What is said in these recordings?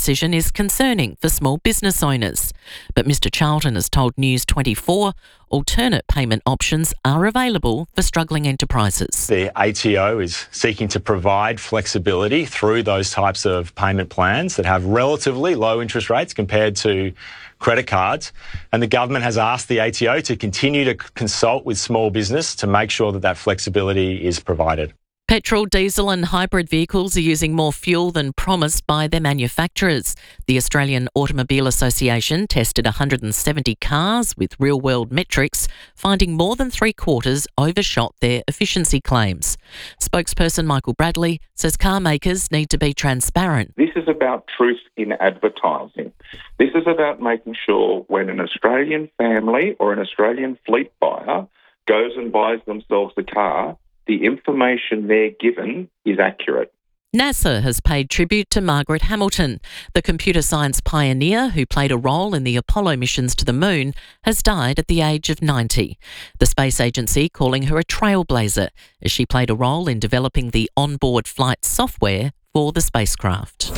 decision is concerning for small business owners. But Mr Charlton has told News 24 alternate payment options are available for struggling enterprises. The ATO is seeking to provide flexibility through those types of payment plans that have relatively low interest rates compared to credit cards, and the government has asked the ATO to continue to consult with small business to make sure that that flexibility is provided. Petrol, diesel and hybrid vehicles are using more fuel than promised by their manufacturers. The Australian Automobile Association tested 170 cars with real-world metrics, finding more than three-quarters overshot their efficiency claims. Spokesperson Michael Bradley says car makers need to be transparent. This is about truth in advertising. This is about making sure when an Australian family or an Australian fleet buyer goes and buys themselves a car, the information they're given is accurate. NASA has paid tribute to Margaret Hamilton. The computer science pioneer who played a role in the Apollo missions to the moon has died at the age of 90. The space agency calling her a trailblazer as she played a role in developing the onboard flight software for the spacecraft.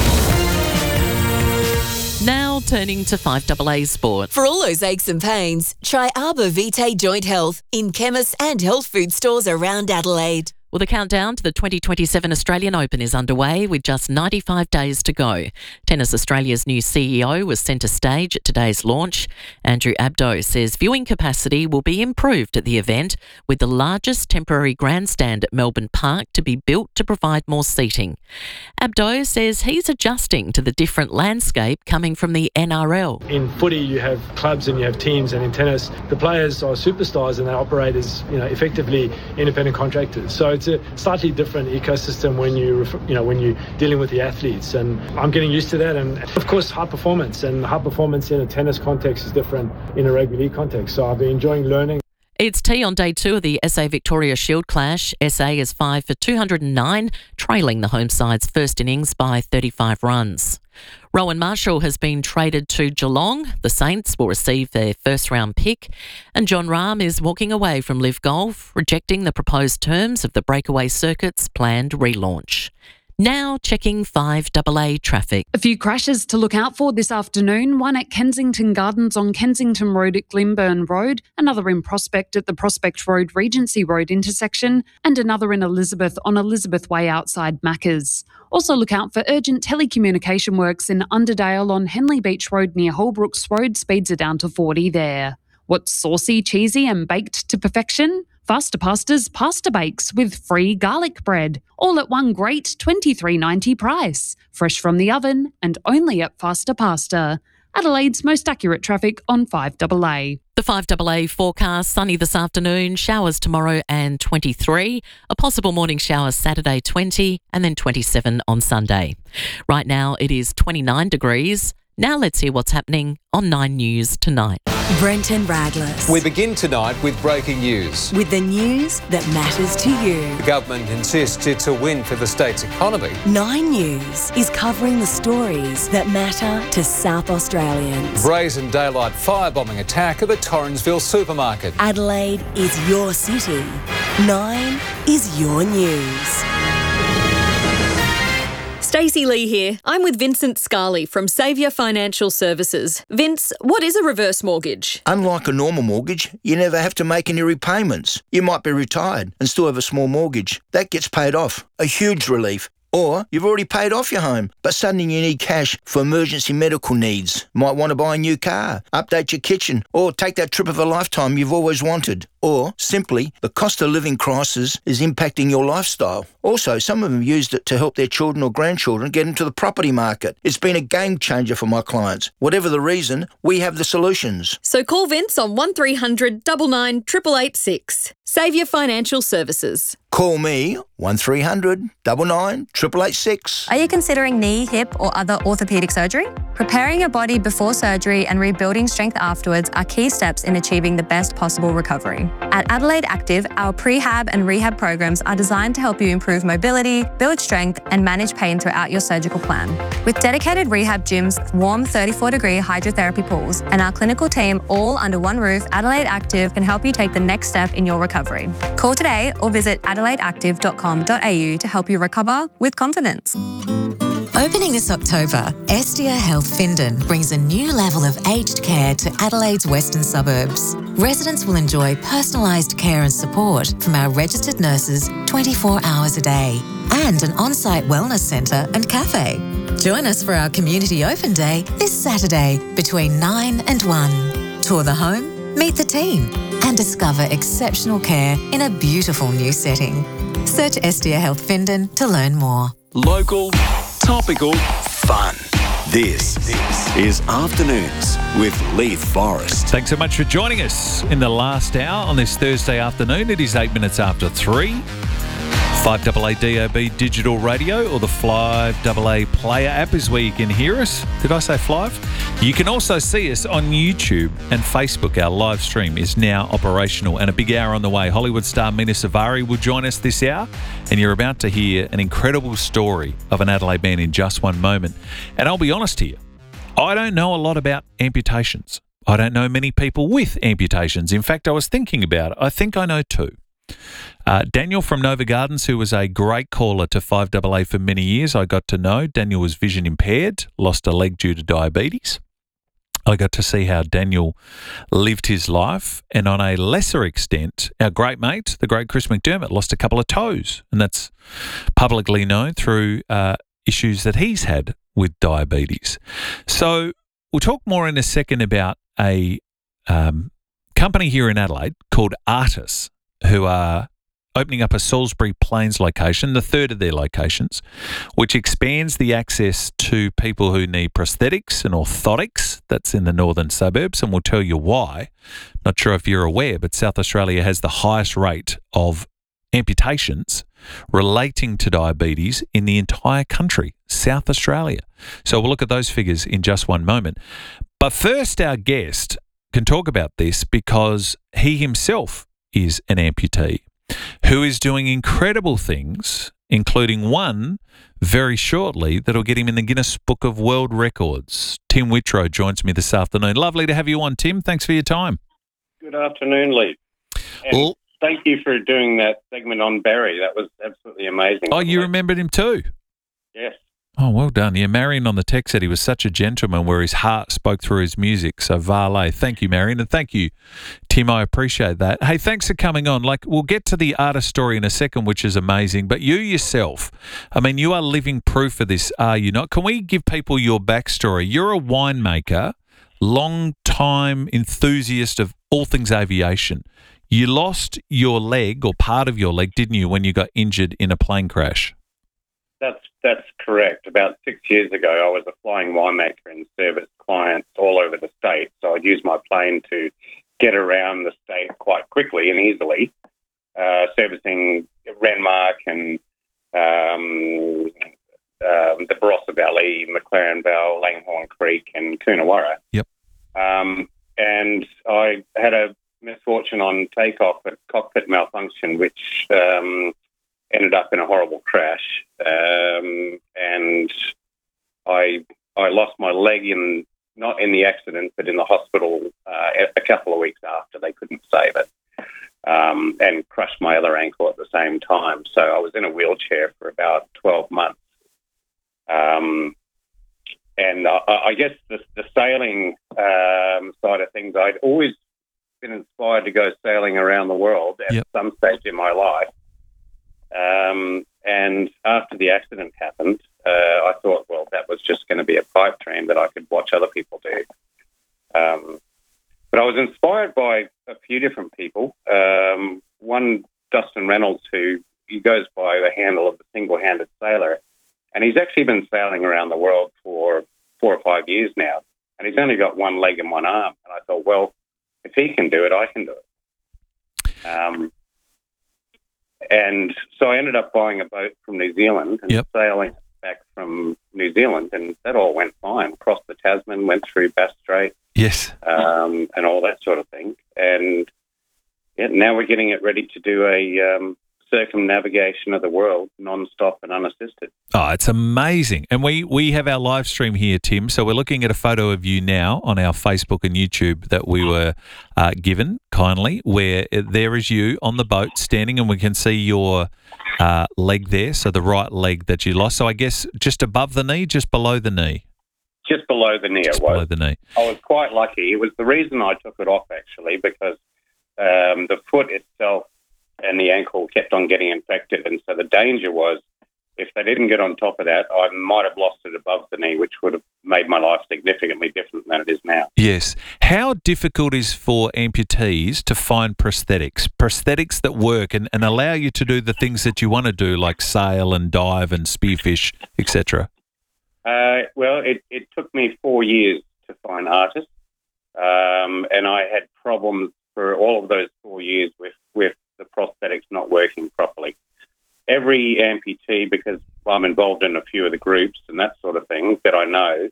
Now turning to 5AA Sport. For all those aches and pains, try Arbor Vitae Joint Health in chemists and health food stores around Adelaide. Well, the countdown to the 2027 Australian Open is underway with just 95 days to go. Tennis Australia's new CEO was centre stage at today's launch. Andrew Abdo says viewing capacity will be improved at the event, with the largest temporary grandstand at Melbourne Park to be built to provide more seating. Abdo says he's adjusting to the different landscape coming from the NRL. In footy, you have clubs and you have teams, and in tennis, the players are superstars and they operate as, effectively independent contractors. So it's a slightly different ecosystem when you're dealing with the athletes, and I'm getting used to that. And of course, high performance in a tennis context is different in a rugby league context. So I've been enjoying learning. It's tea on day 2 of the SA Victoria Shield clash. SA is 5 for 209, trailing the home side's first innings by 35 runs. Rowan Marshall has been traded to Geelong. The Saints will receive their first-round pick. And John Rahm is walking away from Live Golf, rejecting the proposed terms of the Breakaway Circuit's planned relaunch. Now checking 5AA traffic. A few crashes to look out for this afternoon. One at Kensington Gardens on Kensington Road at Glenburn Road, another in Prospect at the Prospect Road Regency Road intersection, and another in Elizabeth on Elizabeth Way outside Macca's. Also look out for urgent telecommunication works in Underdale on Henley Beach Road near Holbrooks Road. Speeds are down to 40 there. What's saucy, cheesy and baked to perfection? Faster Pasta's Pasta Bakes with free garlic bread. All at one great $23.90 price. Fresh from the oven and only at Faster Pasta. Adelaide's most accurate traffic on 5AA. The 5AA forecast, sunny this afternoon, showers tomorrow and 23, a possible morning shower Saturday 20 and then 27 on Sunday. Right now it is 29 degrees. Now let's hear what's happening on 9 News tonight. Brenton Radless. We begin tonight with breaking news. With the news that matters to you. The government insists it's a win for the state's economy. 9 News is covering the stories that matter to South Australians. Brazen daylight firebombing attack at the Torrensville supermarket. Adelaide is your city. 9 is your news. Stacey Lee here. I'm with Vincent Scarley from Saviour Financial Services. Vince, what is a reverse mortgage? Unlike a normal mortgage, you never have to make any repayments. You might be retired and still have a small mortgage. That gets paid off. A huge relief. Or you've already paid off your home, but suddenly you need cash for emergency medical needs. Might want to buy a new car, update your kitchen, or take that trip of a lifetime you've always wanted. Or, simply, the cost of living crisis is impacting your lifestyle. Also, some of them used it to help their children or grandchildren get into the property market. It's been a game changer for my clients. Whatever the reason, we have the solutions. So call Vince on 1300 99 886. Saviour Financial Services. Call me 1300 99 886. Are you considering knee, hip or other orthopaedic surgery? Preparing your body before surgery and rebuilding strength afterwards are key steps in achieving the best possible recovery. At Adelaide Active, our prehab and rehab programs are designed to help you improve mobility, build strength and manage pain throughout your surgical plan. With dedicated rehab gyms, warm 34-degree hydrotherapy pools and our clinical team all under one roof, Adelaide Active can help you take the next step in your recovery. Call today or visit adelaideactive.com.au to help you recover with confidence. Opening this October, Estia Health Findon brings a new level of aged care to Adelaide's western suburbs. Residents will enjoy personalised care and support from our registered nurses 24 hours a day and an on-site wellness centre and cafe. Join us for our Community Open Day this Saturday between 9 and 1. Tour the home, meet the team and discover exceptional care in a beautiful new setting. Search Estia Health Findon to learn more. Local, topical, fun. This is Afternoons with Leith Forrest. Thanks so much for joining us in the last hour on this Thursday afternoon. It is 8 minutes after 3. 5AA DAB digital radio or the 5AA player app is where you can hear us. Did I say 5? You can also see us on YouTube and Facebook. Our live stream is now operational and a big hour on the way. Hollywood star Mina Savari will join us this hour and you're about to hear an incredible story of an Adelaide man in just one moment. And I'll be honest here, I don't know a lot about amputations. I don't know many people with amputations. In fact, I was thinking about it. I think I know two. Daniel from Nova Gardens, who was a great caller to 5AA for many years, I got to know. Daniel was vision impaired, lost a leg due to diabetes. I got to see how Daniel lived his life. And on a lesser extent, our great mate, the great Chris McDermott, lost a couple of toes. And that's publicly known through issues that he's had with diabetes. So we'll talk more in a second about a company here in Adelaide called Artis, who are opening up a Salisbury Plains location, the third of their locations, which expands the access to people who need prosthetics and orthotics. That's in the northern suburbs, and we'll tell you why. Not sure if you're aware, but South Australia has the highest rate of amputations relating to diabetes in the entire country, South Australia. So we'll look at those figures in just one moment. But first, our guest can talk about this because he himself is an amputee who is doing incredible things, including one very shortly that'll get him in the Guinness Book of World Records. Tim Whitrow joins me this afternoon. Lovely to have you on, Tim. Thanks for your time. Good afternoon, Lee. And thank you for doing that segment on Barry. That was absolutely amazing. Oh, you remembered him too? Yes. Oh, well done. Yeah, Marion on the text said he was such a gentleman where his heart spoke through his music. So, Varley, thank you, Marion, and thank you, Tim. I appreciate that. Hey, thanks for coming on. We'll get to the Artis story in a second, which is amazing. But you yourself, I mean, you are living proof of this, are you not? Can we give people your backstory? You're a winemaker, long-time enthusiast of all things aviation. You lost your leg or part of your leg, didn't you, when you got injured in a plane crash? That's correct. About 6 years ago, I was a flying winemaker and serviced clients all over the state. So I'd use my plane to get around the state quite quickly and easily, servicing Renmark and the Barossa Valley, McLaren Vale, Langhorne Creek and Coonawarra. Yep. And I had a misfortune on takeoff, a cockpit malfunction, which ended up in a horrible crash. And I lost my leg not in the accident, but in the hospital a couple of weeks after. They couldn't save it, and crushed my other ankle at the same time. So I was in a wheelchair for about 12 months. And I guess the sailing side of things, I'd always been inspired to go sailing around the world at some stage in my life. And after the accident happened, I thought, well, that was just going to be a pipe dream that I could watch other people do. But I was inspired by a few different people. One, Dustin Reynolds, he goes by the handle of the single-handed sailor, and he's actually been sailing around the world for 4 or 5 years now, and he's only got one leg and one arm. And I thought, well, if he can do it, I can do it. And so I ended up buying a boat from New Zealand and sailing back from New Zealand, and that all went fine. Crossed the Tasman, went through Bass Strait, and all that sort of thing. And now we're getting it ready to do a circumnavigation of the world non-stop and unassisted. Oh, it's amazing. And we have our live stream here, Tim. So we're looking at a photo of you now on our Facebook and YouTube that we were given kindly, where there is you on the boat standing, and we can see your leg there, so the right leg that you lost. So I guess just above the knee, just below the knee? Just below the knee just it was. Below the knee. I was quite lucky. It was the reason I took it off, actually, because the foot itself and the ankle kept on getting infected. And so the danger was, if they didn't get on top of that, I might have lost it above the knee, which would have made my life significantly different than it is now. Yes. How difficult is for amputees to find prosthetics that work and allow you to do the things that you want to do, like sail and dive and spearfish, etc.? Well, it took me 4 years to find artists, and I had problems for all of those 4 years with the prosthetics not working properly. Every amputee, because I'm involved in a few of the groups and that sort of thing that I know,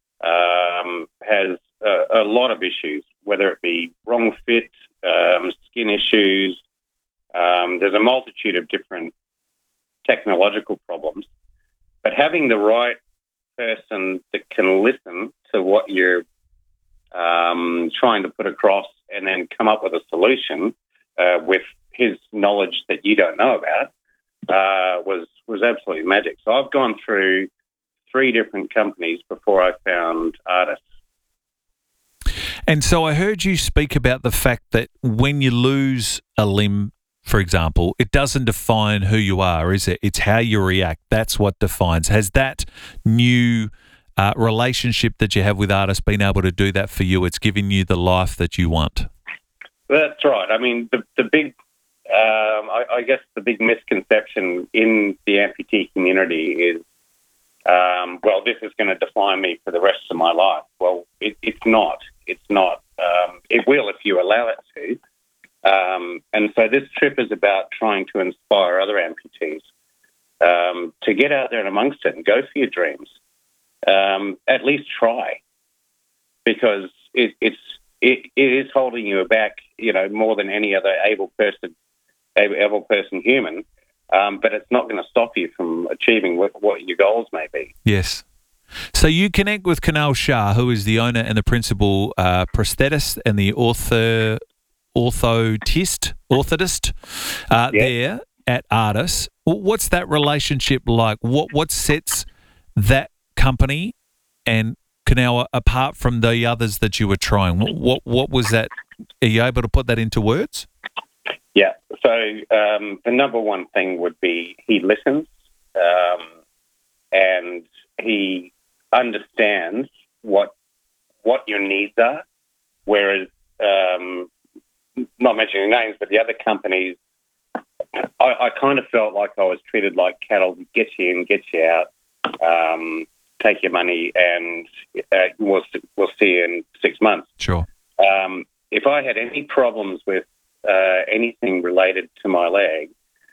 has a lot of issues, whether it be wrong fit, skin issues. There's a multitude of different technological problems. But having the right person that can listen to what you're trying to put across and then come up with a solution with his knowledge that you don't know about was absolutely magic. So I've gone through 3 different companies before I found artists. And so I heard you speak about the fact that when you lose a limb, for example, it doesn't define who you are, is it? It's how you react. That's what defines. Has that new relationship that you have with artists been able to do that for you? It's giving you the life that you want. That's right. I mean, the big, I guess the big misconception in the amputee community is, well, this is going to define me for the rest of my life. Well, it's not. It's not. It will if you allow it to. And so this trip is about trying to inspire other amputees to get out there and amongst it and go for your dreams. At least try, because it is holding you back, more than any other able person human. But it's not going to stop you from achieving what your goals may be. Yes. So you connect with Kunal Shah, who is the owner and the principal prosthetist and the orthotist there at Artis. What's that relationship like? What sets that company and Kunal apart from the others that you were trying? What was that? Are you able to put that into words? Yeah. So the number one thing would be he listens and he understands what your needs are, whereas not mentioning names, but the other companies, I kind of felt like I was treated like cattle. Get you in, get you out, take your money, and we'll see you in 6 months. Sure. If I had any problems with anything related to my leg,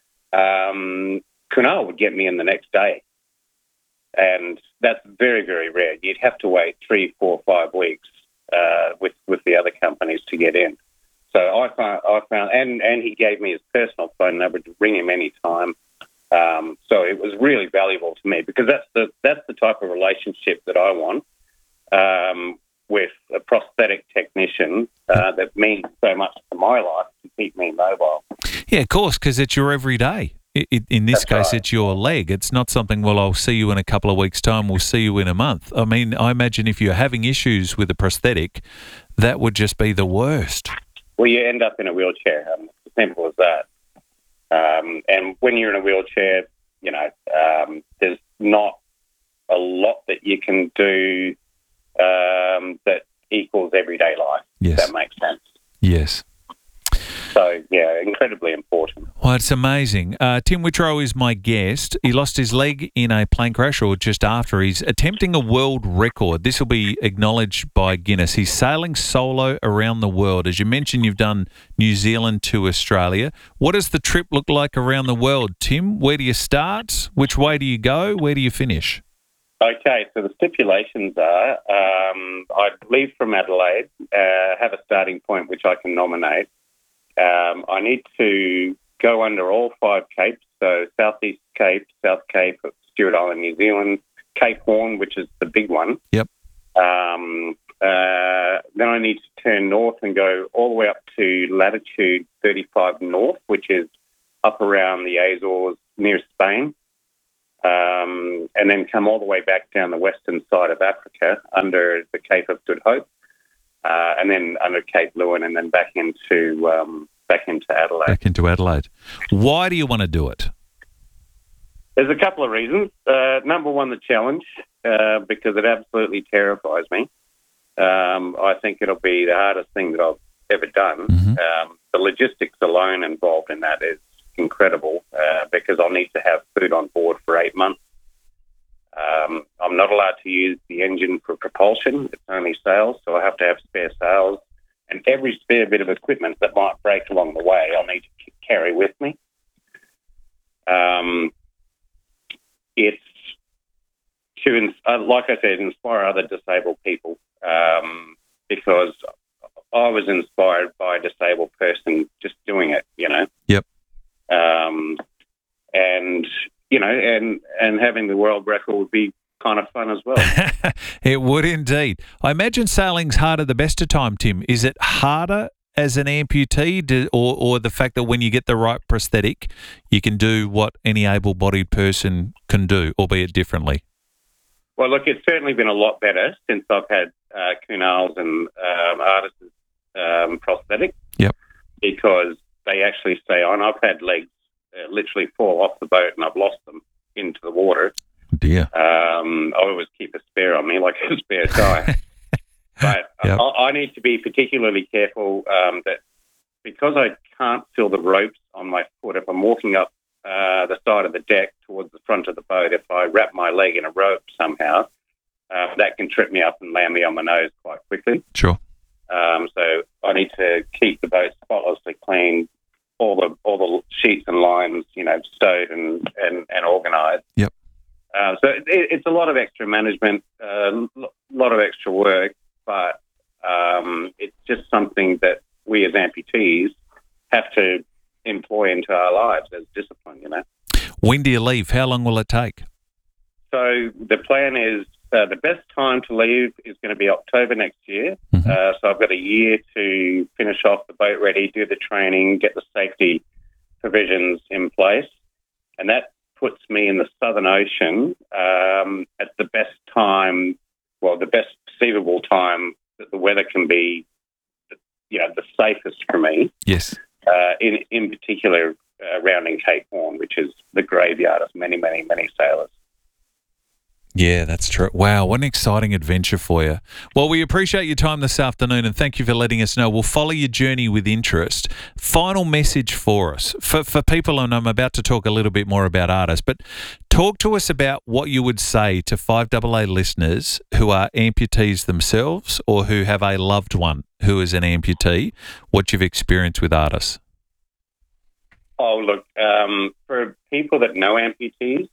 Kunal would get me in the next day. And that's very, very rare. You'd have to wait 3, 4, 5 weeks with the other companies to get in. So I found, and he gave me his personal phone number to ring him anytime. So it was really valuable to me, because that's the type of relationship that I want with a prosthetic technician that means so much to my life to keep me mobile. Yeah, of course, because it's your everyday. In this case, it's your leg. It's not something, well, I'll see you in a couple of weeks' time, we'll see you in a month. I mean, I imagine if you're having issues with a prosthetic, that would just be the worst. Well, you end up in a wheelchair. It's as simple as that. And when you're in a wheelchair, there's not a lot that you can do that equals everyday life. Yes. If that makes sense. Yes. So, yeah, incredibly important. Well, it's amazing. Tim Whitrow is my guest. He lost his leg in a plane crash, or just after. He's attempting a world record. This will be acknowledged by Guinness. He's sailing solo around the world. As you mentioned, you've done New Zealand to Australia. What does the trip look like around the world, Tim? Where do you start? Which way do you go? Where do you finish? Okay, so the stipulations are I leave from Adelaide, have a starting point which I can nominate. I need to go under all 5 capes, so Southeast Cape, South Cape, Stewart Island, New Zealand, Cape Horn, which is the big one. Yep. Then I need to turn north and go all the way up to latitude 35 north, which is up around the Azores near Spain, and then come all the way back down the western side of Africa under the Cape of Good Hope, and then under Cape Lewin, and then back into Adelaide. Back into Adelaide. Why do you want to do it? There's a couple of reasons. Number one, the challenge, because it absolutely terrifies me. I think it'll be the hardest thing that I've ever done. Mm-hmm. The logistics alone involved in that is incredible, because I'll need to have food on board for 8 months. I'm not allowed to use the engine for propulsion. It's only sails, so I have to have spare sails. And every spare bit of equipment that might break along the way, I'll need to carry with me. It's to, like I said, inspire other disabled people, because I was inspired by a disabled person just doing it, you know. Yep. And, you know, and having the world record would be kind of fun as well. It would indeed. I imagine sailing's harder the best of time, Tim. Is it harder as an amputee, or the fact that when you get the right prosthetic, you can do what any able-bodied person can do, albeit differently? Well, look, it's certainly been a lot better since I've had Kuhnal's and Artis' prosthetic. Yep. Because they actually stay on. I've had legs literally fall off the boat and I've lost them into the water. Dear. I always keep a spare on me, like a spare tire. But Yep. I need to be particularly careful that because I can't feel the ropes on my foot, if I'm walking up the side of the deck towards the front of the boat, if I wrap my leg in a rope somehow, that can trip me up and land me on my nose quite quickly. Sure. So I need to keep the boat spotlessly clean, all the sheets and lines, you know, stowed and organised. Yep. So it's a lot of extra management, a lot of extra work, but it's just something that we as amputees have to employ into our lives as discipline, you know. When do you leave? How long will it take? So the plan is the best time to leave is going to be October next year. Mm-hmm. So I've got a year to finish off the boat ready, do the training, get the safety provisions in place. And that puts me in the Southern Ocean at the best time, well, the best perceivable time that the weather can be, you know, the safest for me. Yes. In particular, rounding Cape Horn, which is the graveyard of many, many, many sailors. Yeah, that's true. Wow, what an exciting adventure for you. Well, we appreciate your time this afternoon and thank you for letting us know. We'll follow your journey with interest. Final message for us, for people, and I'm about to talk a little bit more about Artis, but talk to us about what you would say to 5AA listeners who are amputees themselves or who have a loved one who is an amputee, what you've experienced with Artis. Oh, look, for people that know amputees,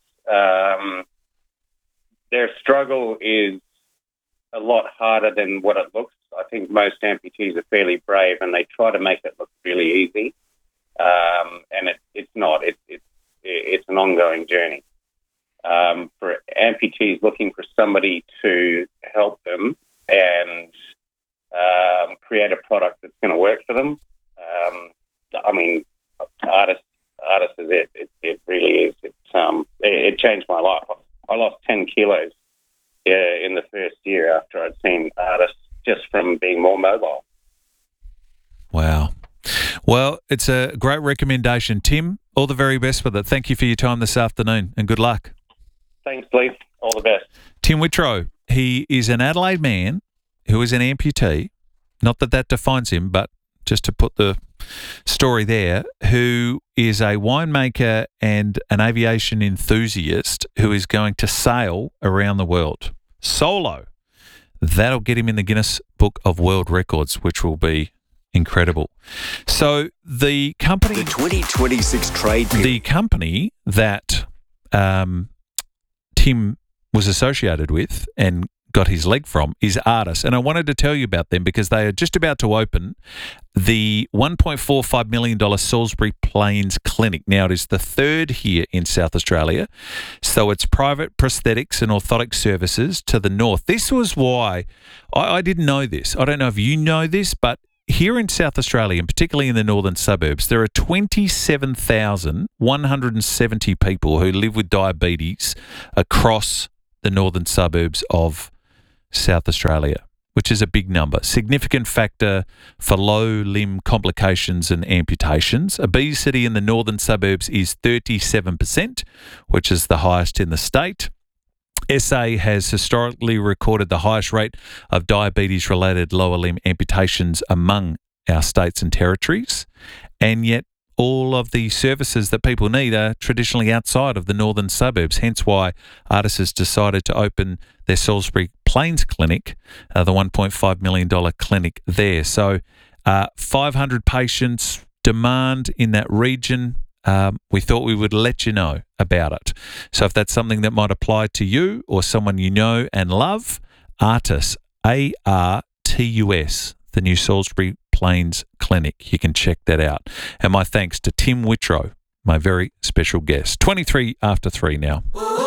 their struggle is a lot harder than what it looks. I think most amputees are fairly brave and they try to make it look really easy, and it's not. It's an ongoing journey. For amputees looking for somebody to help them and create a product that's going to work for them, I mean, Artis is it. It really is. It changed my life. I lost 10 kilos in the first year after I'd seen Artis, just from being more mobile. Wow. Well, it's a great recommendation. Tim, all the very best with it. Thank you for your time this afternoon and good luck. Thanks, Leith. All the best. Tim Whitrow, he is an Adelaide man who is an amputee. Not that defines him, but just to put the story there, who is a winemaker and an aviation enthusiast who is going to sail around the world solo. That'll get him in the Guinness Book of World Records, which will be incredible. So the company, the 2026 trade period, the company that Tim was associated with and got his leg from is Artis. And I wanted to tell you about them because they are just about to open the $1.45 million Salisbury Plains Clinic. Now, it is the third here in South Australia. So it's private prosthetics and orthotic services to the north. This was why I didn't know this. I don't know if you know this, but here in South Australia, and particularly in the northern suburbs, there are 27,170 people who live with diabetes across the northern suburbs of South Australia, which is a big number. Significant factor for low limb complications and amputations. Obesity in the northern suburbs is 37%, which is the highest in the state. SA has historically recorded the highest rate of diabetes-related lower limb amputations among our states and territories, and yet all of the services that people need are traditionally outside of the northern suburbs, hence why Artis has decided to open their Salisbury Plains Clinic, the $1.5 million clinic there. So 500 patients demand in that region. We thought we would let you know about it. So if that's something that might apply to you or someone you know and love, Artis, ARTUS, the new Salisbury Plains Clinic. You can check that out. And my thanks to Tim Whitrow, my very special guest. 23 after 3 now.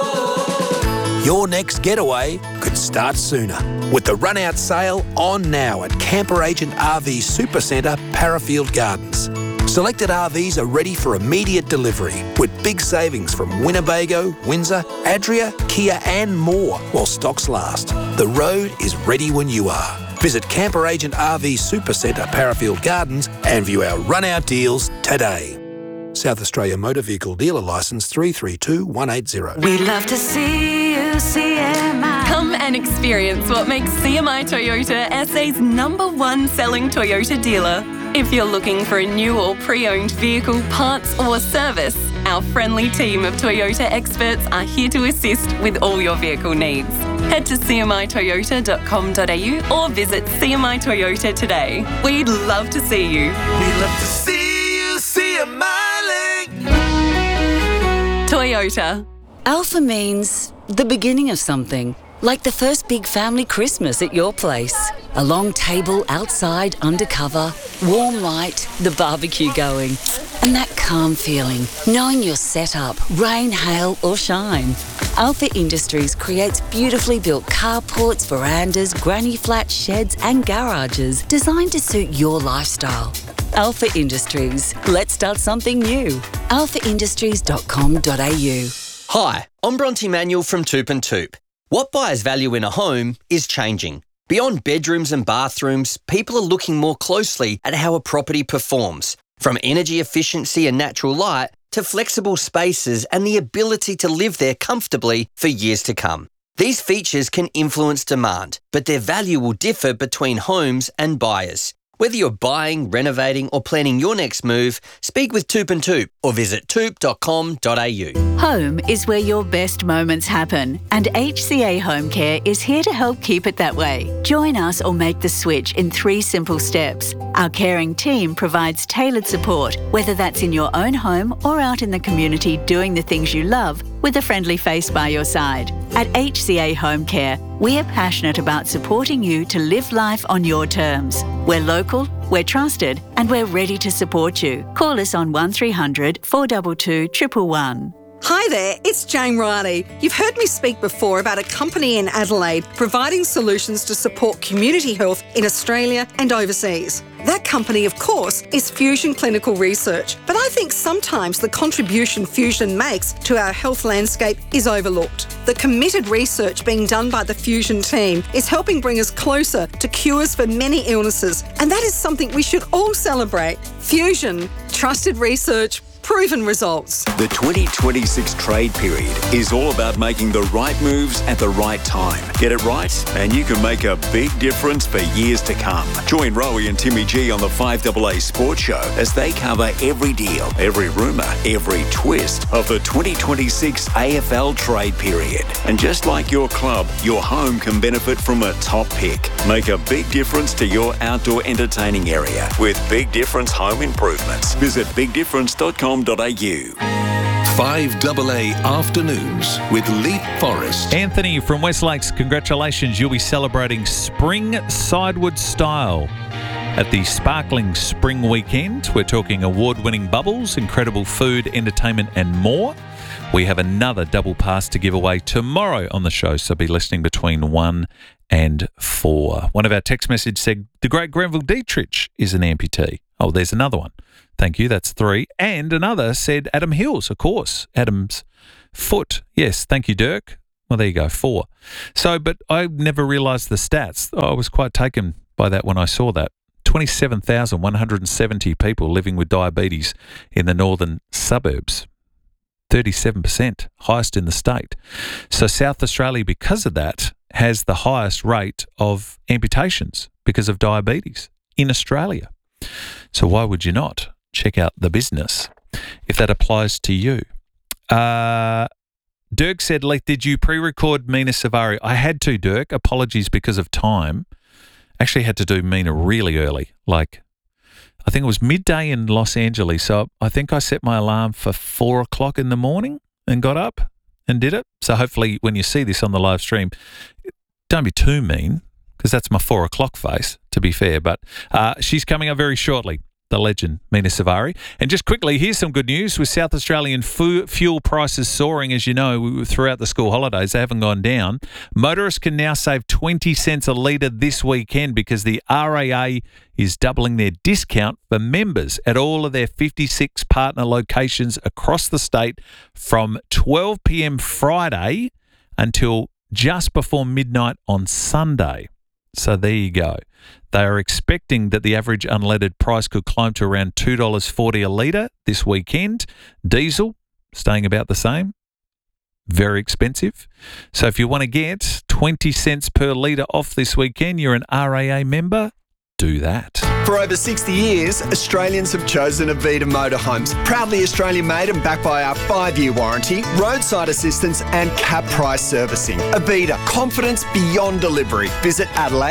Your next getaway could start sooner with the run-out sale on now at Camper Agent RV Supercentre, Parafield Gardens. Selected RVs are ready for immediate delivery with big savings from Winnebago, Windsor, Adria, Kia and more while stocks last. The road is ready when you are. Visit Camper Agent RV Supercentre, Parafield Gardens and view our run-out deals today. South Australia Motor Vehicle Dealer Licence 332180. We love to see you, CMI. Come and experience what makes CMI Toyota SA's #1 selling Toyota dealer. If you're looking for a new or pre-owned vehicle, parts or service, our friendly team of Toyota experts are here to assist with all your vehicle needs. Head to cmitoyota.com.au or visit CMI Toyota today. We'd love to see you. We love to see you, CMI. Toyota. Alpha means the beginning of something. Like the first big family Christmas at your place. A long table outside under cover, warm light, the barbecue going. And that calm feeling, knowing you're set up, rain, hail or shine. Alpha Industries creates beautifully built carports, verandas, granny flats, sheds and garages designed to suit your lifestyle. Alpha Industries. Let's start something new. alphaindustries.com.au. Hi, I'm Bronte Manuel from Toop and Toop. What buyers value in a home is changing. Beyond bedrooms and bathrooms, people are looking more closely at how a property performs, from energy efficiency and natural light to flexible spaces and the ability to live there comfortably for years to come. These features can influence demand, but their value will differ between homes and buyers. Whether you're buying, renovating or planning your next move, speak with Toop and Toop or visit toop.com.au. Home is where your best moments happen, and HCA Home Care is here to help keep it that way. Join us or make the switch in 3 simple steps. Our caring team provides tailored support, whether that's in your own home or out in the community doing the things you love, with a friendly face by your side. At HCA Home Care, we are passionate about supporting you to live life on your terms. We're local, we're trusted, and we're ready to support you. Call us on 1300 422 111. Hi there, it's Jane Riley. You've heard me speak before about a company in Adelaide providing solutions to support community health in Australia and overseas. That company, of course, is Fusion Clinical Research, but I think sometimes the contribution Fusion makes to our health landscape is overlooked. The committed research being done by the Fusion team is helping bring us closer to cures for many illnesses, and that is something we should all celebrate. Fusion, trusted research, proven results. The 2026 trade period is all about making the right moves at the right time. Get it right and you can make a big difference for years to come. Join Rowie and Timmy G on the 5AA Sports Show as they cover every deal, every rumour, every twist of the 2026 AFL trade period. And just like your club, your home can benefit from a top pick. Make a big difference to your outdoor entertaining area with Big Difference Home Improvements. Visit bigdifference.com.au. 5AA Afternoons with Leaf Forest. Anthony from West Lakes, congratulations. You'll be celebrating Spring Sidewood Style at the Sparkling Spring Weekend. We're talking award-winning bubbles, incredible food, entertainment and more. We have another double pass to give away tomorrow on the show, so be listening between 1 and 4. One of our text messages said, the great Grenville Dietrich is an amputee. Oh, there's another one. Thank you, that's 3. And another said Adam Hills, of course, Adam's foot. Yes, thank you, Dirk. Well, there you go, 4. So, but I never realised the stats. I was quite taken by that when I saw that. 27,170 people living with diabetes in the northern suburbs. 37%, highest in the state. So South Australia, because of that, has the highest rate of amputations because of diabetes in Australia. So why would you not check out the business if that applies to you? Dirk said, Leith, did you pre-record Mina Savari? I had to, Dirk. Apologies because of time. Actually had to do Mina really early, like I think it was midday in Los Angeles. So I think I set my alarm for 4 o'clock in the morning and got up and did it. So hopefully when you see this on the live stream, don't be too mean because that's my 4 o'clock face, to be fair. But she's coming up very shortly, the legend, Mina Savari. And just quickly, here's some good news. With South Australian fuel prices soaring, as you know, throughout the school holidays, they haven't gone down. Motorists can now save 20 cents a litre this weekend because the RAA is doubling their discount for members at all of their 56 partner locations across the state from 12 p.m. Friday until just before midnight on Sunday. So there you go. They are expecting that the average unleaded price could climb to around $2.40 a litre this weekend. Diesel staying about the same. Very expensive. So if you want to get 20 cents per litre off this weekend, you're an RAA member, do that. For over 60 years, Australians have chosen Avita Motorhomes. Proudly Australian made and backed by our 5-year warranty, roadside assistance and cap price servicing. Avita, confidence beyond delivery. Visit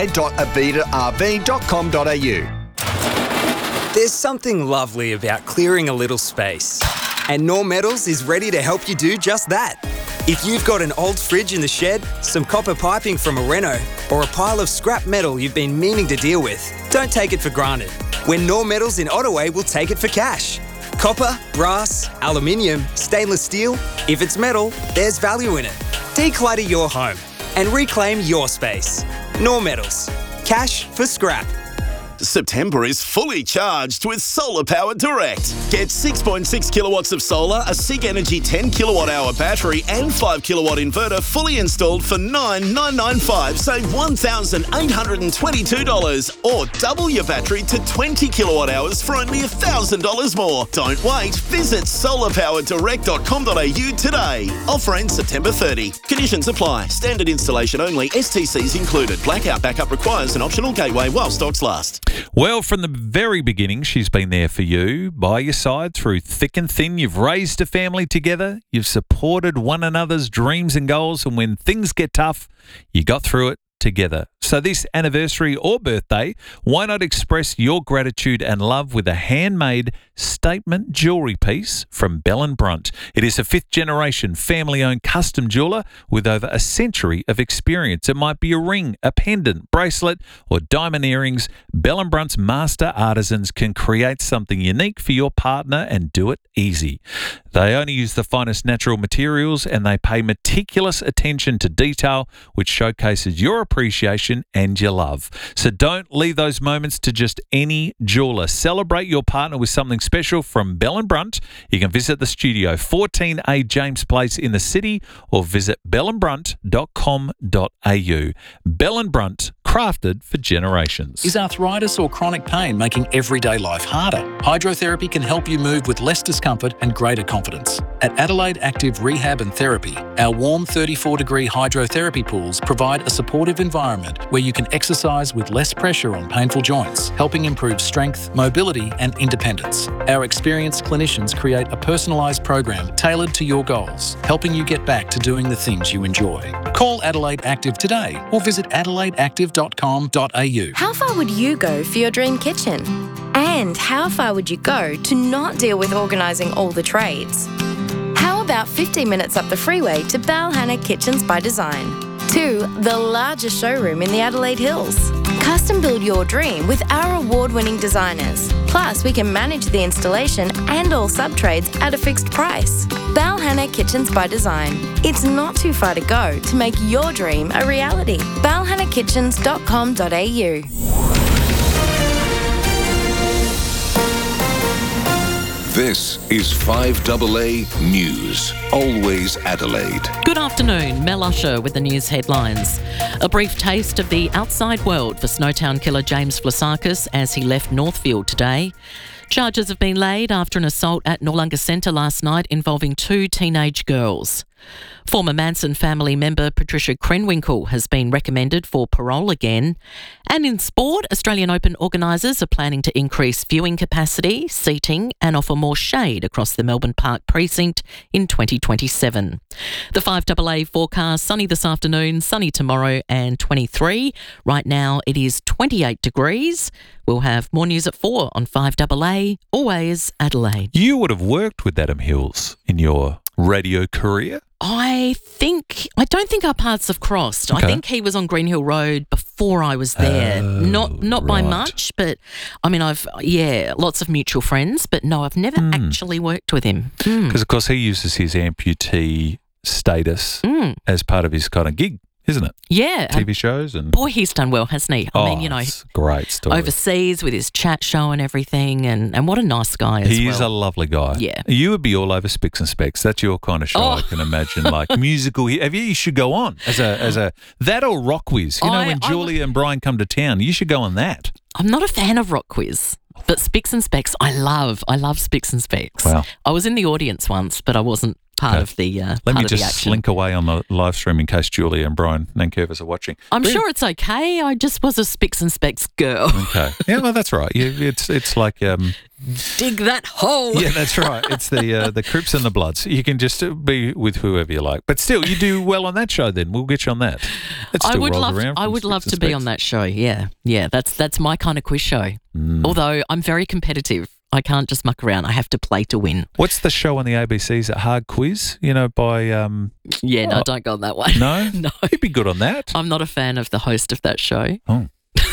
adelaide.avita.com.au. There's something lovely about clearing a little space. And Norm Metals is ready to help you do just that. If you've got an old fridge in the shed, some copper piping from a reno, or a pile of scrap metal you've been meaning to deal with, don't take it for granted. When Norm Metals in Ottaway will take it for cash. Copper, brass, aluminium, stainless steel, if it's metal, there's value in it. Declutter your home and reclaim your space. Norm Metals. Cash for scrap. September is fully charged with Solar Power Direct. Get 6.6 kilowatts of solar, a SIG Energy 10 kilowatt hour battery and 5 kilowatt inverter fully installed for $9,995. Save $1,822 or double your battery to 20 kilowatt hours for only $1,000 more. Don't wait. Visit solarpowerdirect.com.au today. Offer ends September 30. Conditions apply. Standard installation only. STCs included. Blackout backup requires an optional gateway while stocks last. Well, from the very beginning, she's been there for you, by your side, through thick and thin. You've raised a family together. You've supported one another's dreams and goals. And when things get tough, you got through it together. So this anniversary or birthday, why not express your gratitude and love with a handmade statement jewellery piece from Bell & Brunt. It is a 5th-generation family-owned custom jeweller with over a century of experience. It might be a ring, a pendant, bracelet or diamond earrings. Bell & Brunt's master artisans can create something unique for your partner and do it easy. They only use the finest natural materials and they pay meticulous attention to detail, which showcases your appreciation and your love. So don't leave those moments to just any jeweller. Celebrate your partner with something special from Bell & Brunt. You can visit the studio, 14A James Place in the city, or visit bellandbrunt.com.au. Bell & Brunt, crafted for generations. Is arthritis or chronic pain making everyday life harder? Hydrotherapy can help you move with less discomfort and greater confidence. At Adelaide Active Rehab and Therapy, our warm 34-degree hydrotherapy pools provide a supportive environment where you can exercise with less pressure on painful joints, helping improve strength, mobility and independence. Our experienced clinicians create a personalised program tailored to your goals, helping you get back to doing the things you enjoy. Call Adelaide Active today or visit adelaideactive.com.au. How far would you go for your dream kitchen? And how far would you go to not deal with organising all the trades? How about 15 minutes up the freeway to Balhanna Kitchens by Design. 2, the largest showroom in the Adelaide Hills. Custom build your dream with our award-winning designers. Plus, we can manage the installation and all sub-trades at a fixed price. Balhanna Kitchens by Design. It's not too far to go to make your dream a reality. balhannakitchens.com.au. This is 5AA News, always Adelaide. Good afternoon, Mel Usher with the news headlines. A brief taste of the outside world for Snowtown killer James Vlasakis as he left Northfield today. Charges have been laid after an assault at Noarlunga Centre last night involving 2 teenage girls. Former Manson family member Patricia Krenwinkel has been recommended for parole again. And in sport, Australian Open organisers are planning to increase viewing capacity, seating and offer more shade across the Melbourne Park precinct in 2027. The 5AA forecast: sunny this afternoon, sunny tomorrow and 23. Right now it is 28 degrees. We'll have more news at 4 on 5AA, always Adelaide. You would have worked with Adam Hills in your radio career? I don't think our paths have crossed. Okay. I think he was on Greenhill Road before I was there. Not by much, but I mean, lots of mutual friends, but no, I've never actually worked with him. Because, of course, he uses his amputee status as part of his kind of gig, isn't it? Yeah. TV shows and... Boy, he's done well, hasn't he? I mean, it's a great story. Overseas with his chat show and everything, and what a nice guy as well. He is a lovely guy. Yeah. You would be all over Spicks and Specs. That's your kind of show, I can imagine, like musical. You should go on as a that or Rock Quiz. You know, when Julia and Brian come to town, you should go on that. I'm not a fan of Rock Quiz. But Spicks and Specs, I love Spicks and Specs. Wow. I was in the audience once, but I wasn't part of the Let me just slink away on the live stream in case Julia and Brian Nankervis are watching. I'm sure it's okay. I just was a Spicks and Specs girl. Okay. Yeah, well, that's right. It's like... dig that hole. Yeah, that's right. It's the Crips and the Bloods. You can just be with whoever you like. But still, you do well on that show then. We'll get you on that. I would love to be on that show, yeah. Yeah, that's my kind of quiz show. Although I'm very competitive. I can't just muck around. I have to play to win. What's the show on the ABC's a Hard Quiz? You know, by... no, don't go on that one. No? No. You'd be good on that. I'm not a fan of the host of that show. Oh.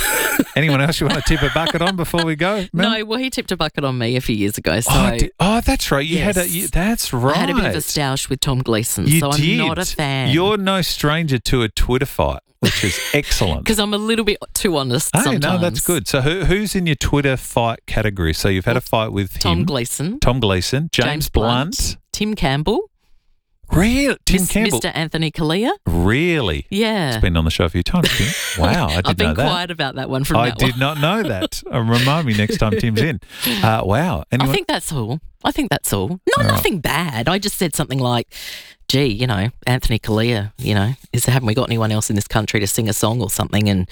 Anyone else you want to tip a bucket on before we go, Mel? No, well, he tipped a bucket on me a few years ago. So that's right. You had that's right. I had a bit of a stoush with Tom Gleeson, I'm not a fan. You're no stranger to a Twitter fight, which is excellent. Because I'm a little bit too honest sometimes. No, that's good. So who's in your Twitter fight category? So you've had a fight with Tom Gleeson, James Blunt, Tim Campbell. Really? Tim Campbell? Mr. Anthony Kalia. Really? Yeah. He's been on the show a few times, Tim. Wow, I didn't know that. I've been quiet about that one from I did not know that. Remind me next time Tim's in. Wow. Anyone? I think that's all. Nothing bad. I just said something like, gee, Anthony Kalia, haven't we got anyone else in this country to sing a song or something? And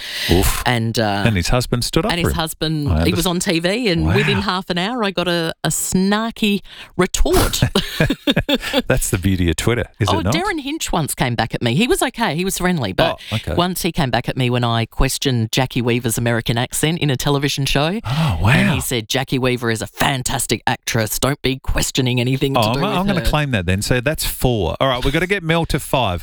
his husband stood up and for his him. husband, he was on TV, and within half an hour I got a snarky retort. That's the beauty of Twitter, is it not? Darren Hinch once came back at me. He was okay. He was friendly. But once he came back at me when I questioned Jackie Weaver's American accent in a television show. Oh, wow. And he said, Jackie Weaver is a fantastic actress. Don't be questioning anything to do with her. I'm going to claim that then. So that's 4. All right, we've got to get Mel to 5.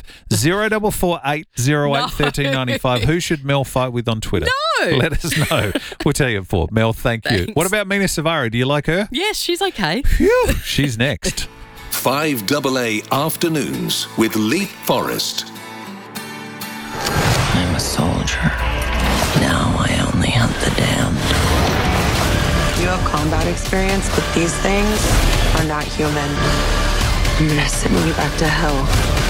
0448 08 1395. Who should Mel fight with on Twitter? No. Let us know. We'll tell you at 4. Mel, thank you. What about Mina Savari? Do you like her? Yes, she's okay. Phew, she's next. 5AA Afternoons with Leap Forrest. I'm a soldier. Now I only hunt the damned. You have combat experience, but these things are not human. I'm gonna send you back to hell.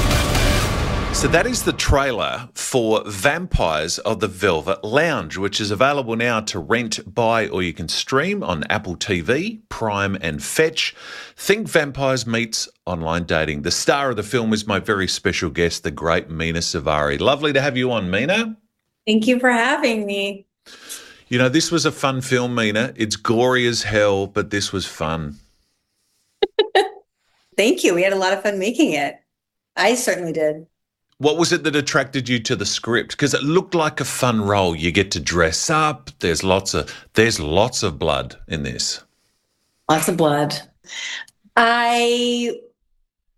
So that is the trailer for Vampires of the Velvet Lounge, which is available now to rent, buy, or you can stream on Apple TV, Prime and Fetch. Think Vampires meets online dating. The star of the film is my very special guest, the great Mina Savari. Lovely to have you on, Mina. Thank you for having me. This was a fun film, Mina. It's gory as hell, but this was fun. Thank you. We had a lot of fun making it. I certainly did. What was it that attracted you to the script? Because it looked like a fun role. You get to dress up. There's lots of blood in this. Lots of blood. I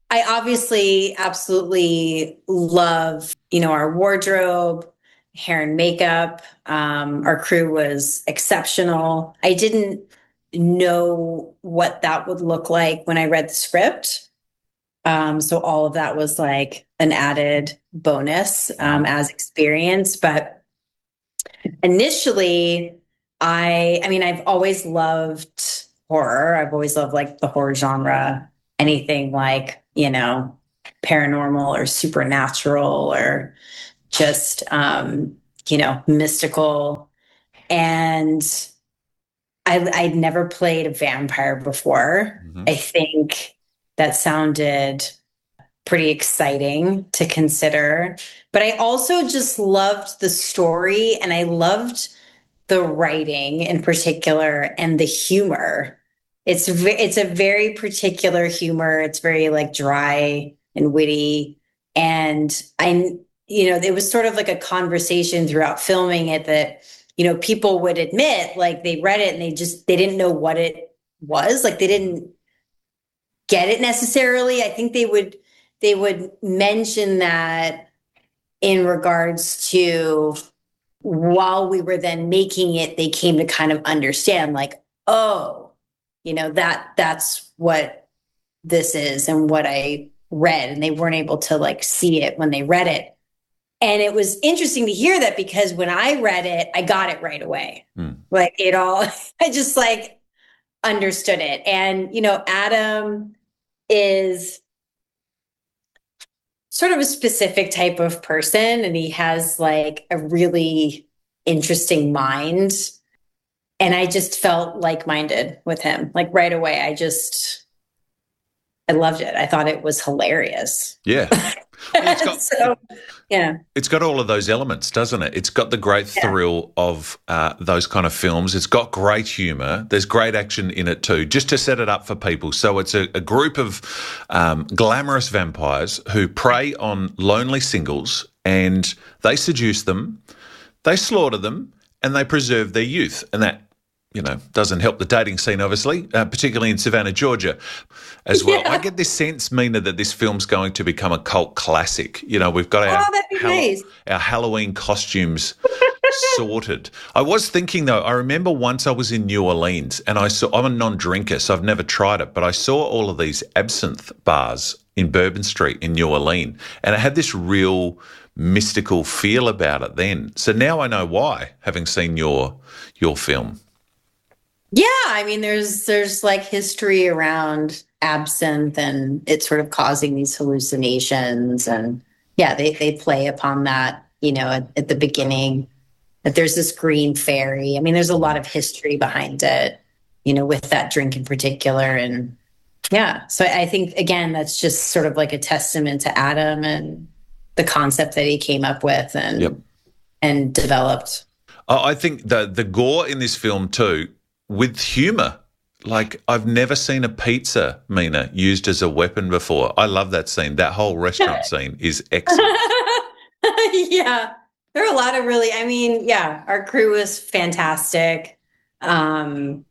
I obviously absolutely love, our wardrobe, hair and makeup. Our crew was exceptional. I didn't know what that would look like when I read the script. So all of that was like an added bonus as experience. But initially, I've always loved horror. I've always loved like the horror genre, anything like, paranormal or supernatural or just, mystical. And I'd never played a vampire before. Mm-hmm. I think that sounded pretty exciting to consider. But I also just loved the story, and I loved the writing in particular and the humor. It's a very particular humor. It's very like dry and witty. And it was sort of like a conversation throughout filming it that, people would admit like they read it and they didn't know what it was. Like they didn't get it necessarily. I think they would mention that in regards to while we were then making it, they came to kind of understand like, oh, that's what this is and what I read. And they weren't able to like see it when they read it. And it was interesting to hear that because when I read it, I got it right away. Like I just like understood it. And, Adam is sort of a specific type of person, and he has like a really interesting mind. And I just felt like-minded with him, like right away. I loved it. I thought it was hilarious. Yeah. Well, it's got all of those elements, doesn't it? It's got the great thrill of those kind of films. It's got great humour. There's great action in it too, just to set it up for people. So it's a group of glamorous vampires who prey on lonely singles, and they seduce them, they slaughter them, and they preserve their youth. And that, doesn't help the dating scene, obviously, particularly in Savannah, Georgia, as well. Yeah. I get this sense, Mina, that this film's going to become a cult classic. We've got our Halloween costumes sorted. I was thinking, though, I remember once I was in New Orleans and I'm a non-drinker, so I've never tried it, but I saw all of these absinthe bars in Bourbon Street in New Orleans, and it had this real mystical feel about it then. So now I know why, having seen your film. Yeah, there's like history around absinthe and it's sort of causing these hallucinations, and they play upon that, at the beginning, that there's this green fairy. There's a lot of history behind it, with that drink in particular. And so I think, again, that's just sort of like a testament to Adam and the concept that he came up with and developed. I think the gore in this film too, with humour. Like, I've never seen a pizza, Mina, used as a weapon before. I love that scene. That whole restaurant scene is excellent. Yeah. There are a lot of really, our crew was fantastic. And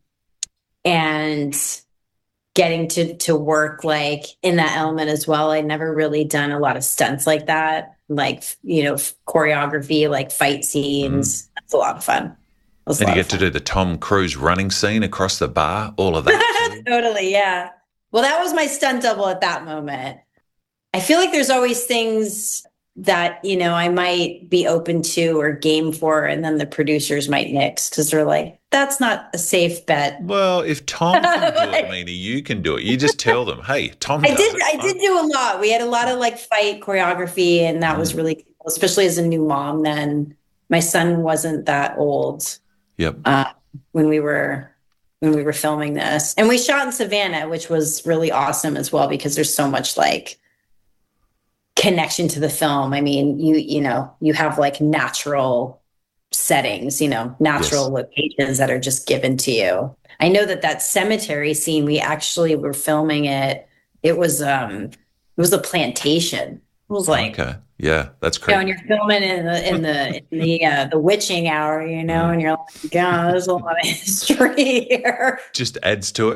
getting to work like in that element as well. I'd never really done a lot of stunts like that, like, choreography, like fight scenes. That's a lot of fun. And you get to do the Tom Cruise running scene across the bar, all of that. Totally, yeah. Well, that was my stunt double at that moment. I feel like there's always things that, I might be open to or game for, and then the producers might nix because they're like, that's not a safe bet. Well, if Tom can do it, Mina, you can do it. You just tell them, hey, Tom does it. I did do a lot. We had a lot of like fight choreography, and that was really cool, especially as a new mom then. My son wasn't that old. Yep. When we were filming this, and we shot in Savannah, which was really awesome as well because there's so much like connection to the film. You have like natural settings, natural locations that are just given to you. I know that cemetery scene, we actually were filming it. It was a plantation. It was like, okay. Yeah, that's crazy. And you're filming in the witching hour, and you're like, God, there's a lot of history here. Just adds to it.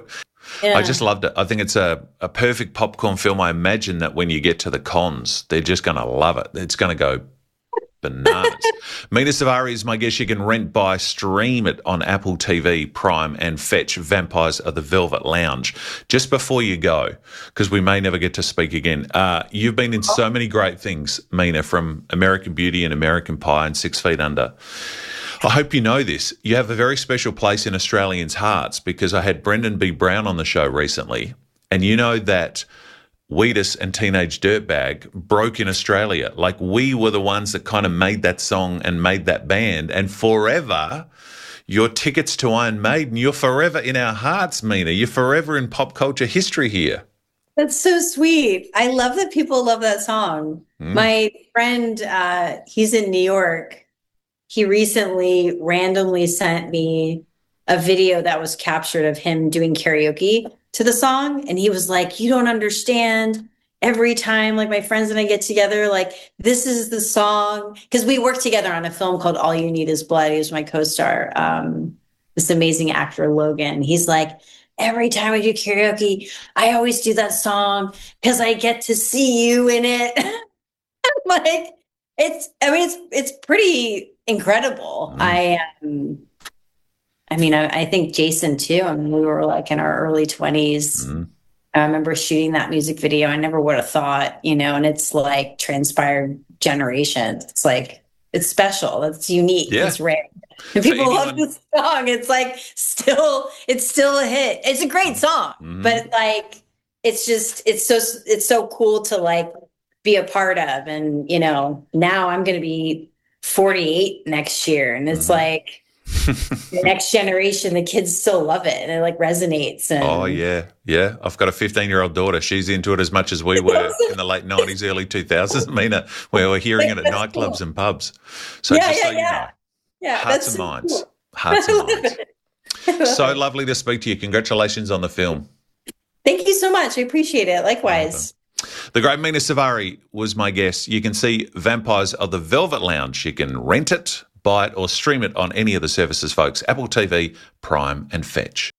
Yeah. I just loved it. I think it's a perfect popcorn film. I imagine that when you get to the cons, they're just going to love it. It's going to go bananas. Mina Savari is my guest. You can rent, buy, stream it on Apple TV, Prime and Fetch, Vampires of the Velvet Lounge. Just before you go, because we may never get to speak again, you've been in so many great things, Mina, from American Beauty and American Pie and 6 Feet Under. I hope you know this. You have a very special place in Australians' hearts, because I had Brendan B. Brown on the show recently, and you know that Wheatus and Teenage Dirtbag broke in Australia. Like, we were the ones that kind of made that song and made that band. And forever, your tickets to Iron Maiden, you're forever in our hearts, Mina. You're forever in pop culture history here. That's so sweet. I love that people love that song. My friend, he's in New York. He recently randomly sent me a video that was captured of him doing karaoke to the song. And he was like, you don't understand. Every time, like, my friends and I get together, like, this is the song. Because we worked together on a film called All You Need Is Blood. He was my co-star, this amazing actor, Logan. He's like, every time I do karaoke, I always do that song because I get to see you in it. I'm like, it's pretty incredible. I think Jason too. I mean, we were like in our early 20s. I remember shooting that music video. I never would have thought, and it's like transpired generations. It's like, it's special. It's unique. Yeah. It's rare. And people love this song. It's like it's still a hit. It's a great song, but like, it's so cool to like be a part of. And, now I'm going to be 48 next year. And it's like, the next generation, the kids still love it, and it like resonates. And oh yeah. I've got a 15-year-old daughter. She's into it as much as we were in the late 90s, early 2000s, Mina, where we're hearing it at nightclubs and pubs. So you know, hearts and minds. Cool. Hearts and minds. So lovely to speak to you. Congratulations on the film. Thank you so much. I appreciate it. Likewise. The great Mina Savari was my guest. You can see Vampires of the Velvet Lounge. You can rent it, buy it or stream it on any of the services, folks. Apple TV, Prime and Fetch.